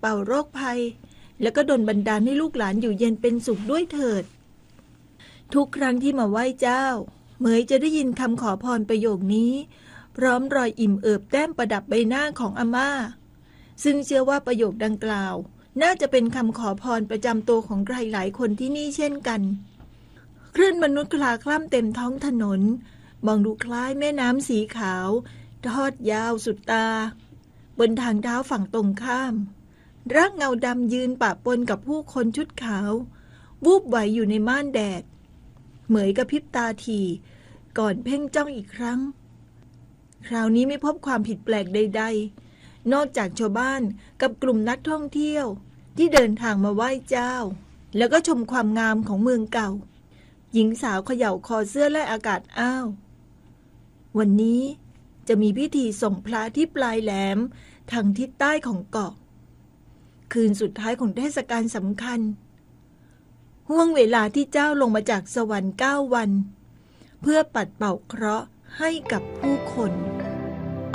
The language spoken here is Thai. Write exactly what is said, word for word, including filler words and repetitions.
เป่าโรคภัยแล้วก็ดลบันดาลให้ลูกหลานอยู่เย็นเป็นสุขด้วยเถิดทุกครั้งที่มาไหว้เจ้าเหมยจะได้ยินคำขอพรประโยคนี้พร้อมรอยอิ่มเอิบแต้มประดับใบหน้าของอาม่าซึ่งเชื่อว่าประโยคดังกล่าวน่าจะเป็นคำขอพรประจำตัวของใครหลายคนที่นี่เช่นกันคลื่นมนุษย์คลาคล่ำเต็มท้องถนนมองดูคล้ายแม่น้ำสีขาวทอดยาวสุดตาบนทางเท้าฝั่งตรงข้ามร่างเงาดำยืนปะปนกับผู้คนชุดขาววูบไหวอยู่ในม่านแดดเหมยกระพริบตาถี่ก่อนเพ่งจ้องอีกครั้งคราวนี้ไม่พบความผิดแปลกใดๆนอกจากชาวบ้านกับกลุ่มนักท่องเที่ยวที่เดินทางมาไหว้เจ้าแล้วก็ชมความงามของเมืองเก่าหญิงสาวเขย่าคอเสื้อและอากาศอ้าววันนี้จะมีพิธีส่งพระที่ปลายแหลมทางทิศใต้ของเกาะคืนสุดท้ายของเทศกาลสำคัญห่วงเวลาที่เจ้าลงมาจากสวรรค์เก้าวันเพื่อปัดเป่าเคราะห์ให้กับผู้คน